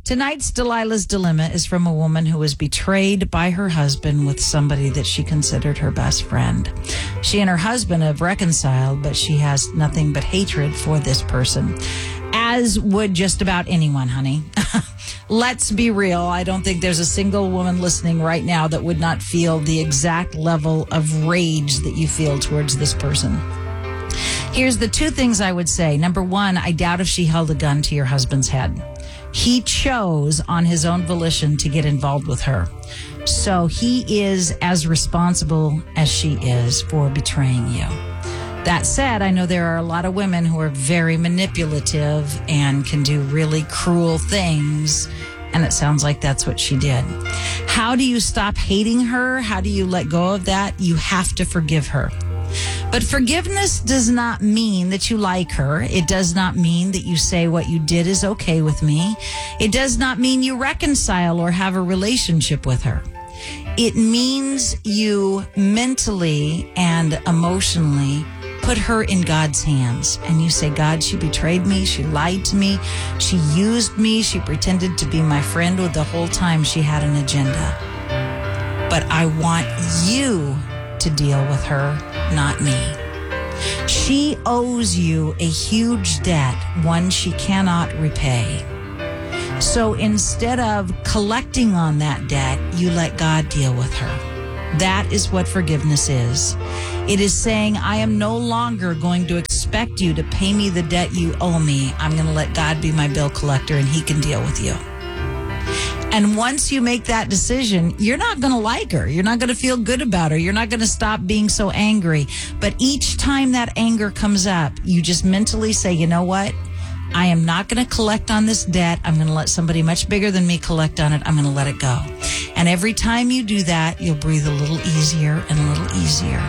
Tonight's Delilah's Dilemma is from a woman who was betrayed by her husband with somebody that she considered her best friend. She and her husband have reconciled, but she has nothing but hatred for this person, as would just about anyone, honey. Let's be real. I don't think there's a single woman listening right now that would not feel the exact level of rage that you feel towards this person. Here's the two things I would say. Number one, I doubt if she held a gun to your husband's head. He chose on his own volition to get involved with her. So he is as responsible as she is for betraying you. That said, I know there are a lot of women who are very manipulative and can do really cruel things. And it sounds like that's what she did. How do you stop hating her? How do you let go of that? You have to forgive her. But forgiveness does not mean that you like her. It does not mean that you say what you did is okay with me. It does not mean you reconcile or have a relationship with her. It means you mentally and emotionally put her in God's hands. And you say, God, she betrayed me. She lied to me. She used me. She pretended to be my friend with the whole time she had an agenda. But I want you to deal with her, not me. She owes you a huge debt, one she cannot repay. So instead of collecting on that debt, you let God deal with her. That is what forgiveness is. It is saying, I am no longer going to expect you to pay me the debt you owe me. I'm going to let God be my bill collector and he can deal with you. And once you make that decision, you're not going to like her. You're not going to feel good about her. You're not going to stop being so angry. But each time that anger comes up, you just mentally say, you know what? I am not going to collect on this debt. I'm going to let somebody much bigger than me collect on it. I'm going to let it go. And every time you do that, you'll breathe a little easier and a little easier.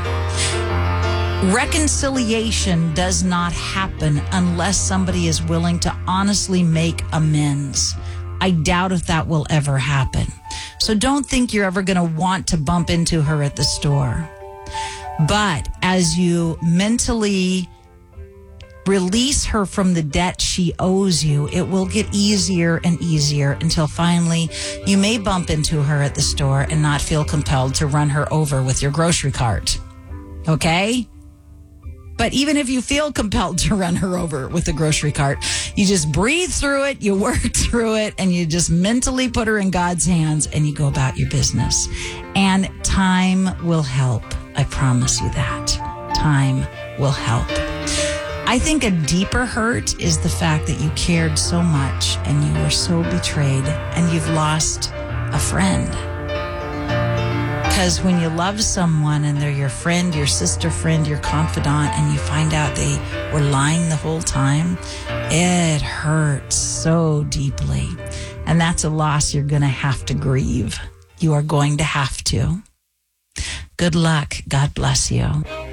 Reconciliation does not happen unless somebody is willing to honestly make amends. I doubt if that will ever happen. So don't think you're ever going to want to bump into her at the store. But as you mentally release her from the debt she owes you, it will get easier and easier until finally you may bump into her at the store and not feel compelled to run her over with your grocery cart. Okay? But even if you feel compelled to run her over with the grocery cart, you just breathe through it, you work through it, and you just mentally put her in God's hands and you go about your business. And time will help. I promise you that. Time will help. I think a deeper hurt is the fact that you cared so much and you were so betrayed and you've lost a friend. Because when you love someone and they're your friend, your sister friend, your confidant, and you find out they were lying the whole time, it hurts so deeply. And that's a loss you're going to have to grieve. You are going to have to. Good luck. God bless you.